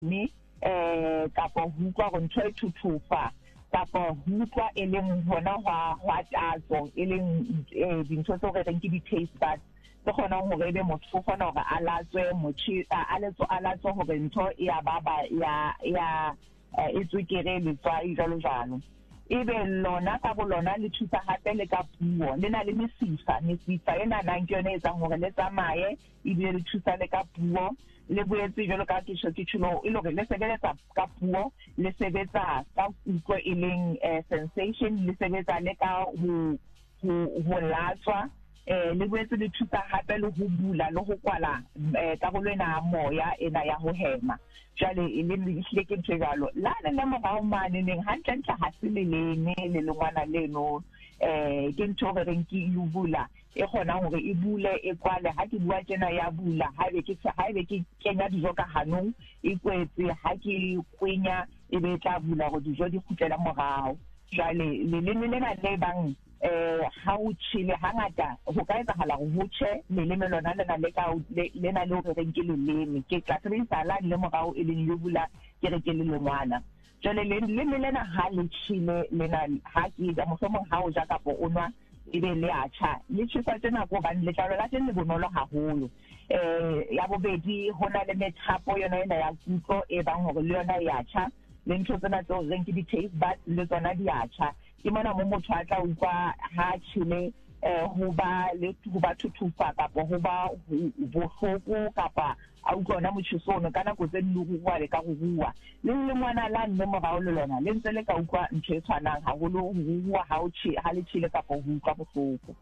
mme kapa ho utlwa go ntho e thuthufa kapa ho utlwa e leng hona hwa tatso e leng dintho tse re reng ke di-taste buds tse kgonang hore ebe motho o kgona hore a latswe a latswe hore ntho e ya baba ya e tswekere letswai jalo jalo ebe lona ka bo lona le thusa hape le ka puo le na le mesifa ena nang ke yone e tsang hore le tsamaye ebile le thusa le ka puo le boetse jalo ka ke tsholo e le gore le sebeletsa ka puo le sebetsa ka utlwe e leng sensation le sebetsa le ka ho latswa le boetse le thusa hape le ho bula le ho kwala karolo ena moya ena ya ho hema jale e le ke ntho jalo la le morao mane neng hantle ha se lelene le lengwana leno ke ntho re reng ke bula e kgona hore e bule e kwale ha ke bua tjena ya bula ha ebe ke kenya dijo ka hanong e kwetse ha ke kwenya e be tla bula go dijo di khutlela morao jale lelene lena le bang ha o tshile hangata ho ka etsahala go hotshe leleme lona le na le hore re nke leleme ke tla sebedisa la le morao e leng yo bula ke re ke le lengwana jale le lena ha le tshile lena ha ke da mohlomong ha o ja kapo o nwa ebe le a tjha le tshisa tsena go bane letlalo la teng le bonolo haholo ya bobedi hona le methapo yona ena ya kutlo e bang hore le yona ya tjha le ntho tsena tse reng ke di-taste buds le tsona di a tjha ke mona mo motho a tla utlwa ha tshile ho ba thuthufa kapa ho ba bohloko kapa a utlwa ona motjheso ono ka nako tse ding go le ka go bua le ngwana la nne morao le lona le ntse le ka utlwa ntho e tshwanang haholo ho bua ha le tshile kapa ho utlwa bohloko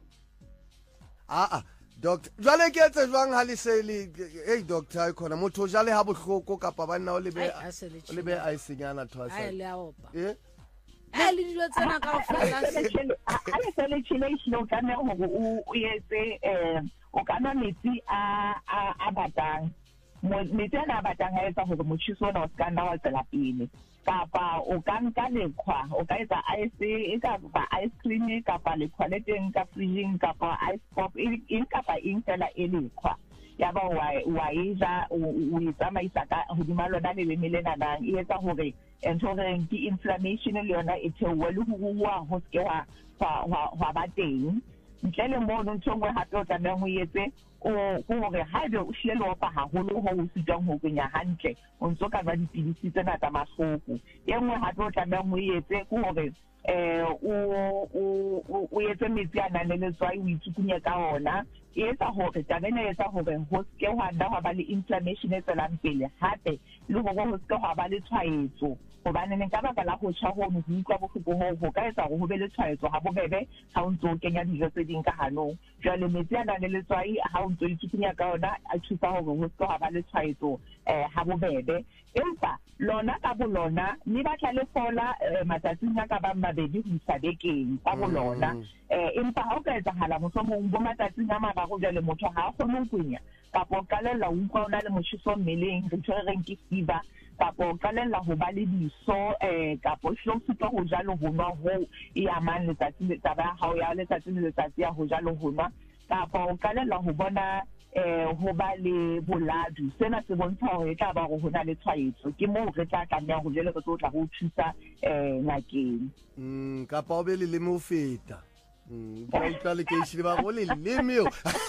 doctor jwale ke etse jwang ha le se le doctor a khona motho jale ha bohloko kapa banna o lebe a senyana thwasa le dilo tsena ka ofela ale sele chile islo kana go o yetse o kana metsi a batang metsi a batang a etsa hore motjhiso ona o ska nna wa tsela pele kapa o ka nka lekgwa o ka etsa ice ka ba ice cream kapa lekgwa le teng ka freezing kapa ice pop in kapa in fela e lekgwa ya ba wa iza o tsamaisa ka hodima lona le melena nang e etsa hore ntho reng ke inflammation le yona e theowe le ho bua ho se wa ba teng ntle le mo ntho ngwe hape o tla nang o etse o hore ha ebe o shile le opa haholo ho sitang ho kenya hantle o ntso ka ba dipidisi tsena tsa mahloko e nngwe hape o tla nang o etse ke hore o etse metsi a nang le letswai o itsukunya ka ona e etsa hore tabena etsa hore ho se wa nda wa ba le inflammation e tselang pele hape le hore ho se wa ba le tshwaetso hobane ne ka baka la go tsha ho mo utlwa bohloko ho ka etsa go be le tshwaetso ha bobebe ha o ntso kenya dijo tse ding ka hanong jwale metsi a nang le letswai ha o ntso itsukunya ka ona a thusa hore ho se wa ba le tshwaetso ha bobebe empa lona ka bolona ni batla le fola matsatsing a ka ba mabedi ho isa bekeng ka bolona empa ha o ka etsahala mohlomong bo matsatsing a mararo jwale motho ha a kgone ho kunya kapa o qalella o utlwa o na le motjheso mmeleng ntho e reng ke fever kapa o qalella ho ba le diso kapa o hloka ho jalo ho nwa ho e amang letsatsi le taba ha o ya letsatsi le letsatsi ya ho jalo ho nwa kapa o qalella ho bona ho ba le boladu sena se bontsha hore e tla ba go hona le tshwaetso ke moo re tla tlameha go jele re tla go thusa ngakeng kapa o be le leme o feta ba utla le ke ishile ba go le leme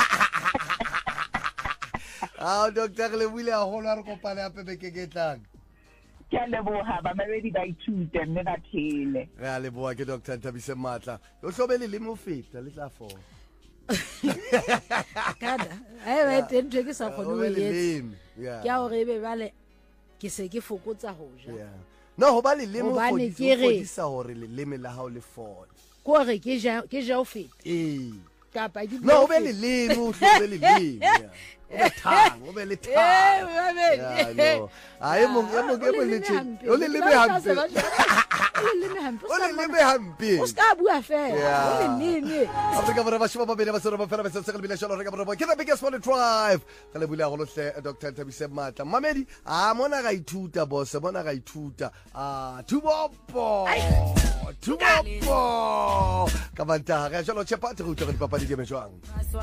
doctor le buile a go re kopane a pebeke ke tlang ke a leboha ba mabedi ba ithute mme ba thele re a leboha ke Dr. Thabise Matla o hlobele le mo feta le tla fola kada ai teng ke sa kgone ho etsa ke a hore be bale ke se ke fokotsa ho ja no ho ba le mo fodisa hore le leme la ha o le fola ko re ke ja o feta kapa di no be le mo hlobele le o be le thang no ai mo le tsheng o le leme hampe o le leme hampe o ska bua fela o le leme Afrika Borwa ba sheba ba bene ba sera ba fela ba se se lebile sholo Afrika Borwa ke the biggest one drive ka le bula go lohle Dr. Thabise Matla mamedi mona ga ithuta boss mona ga ithuta tubopo ka banta ga jalo chepa te go tla di papadi di me jwang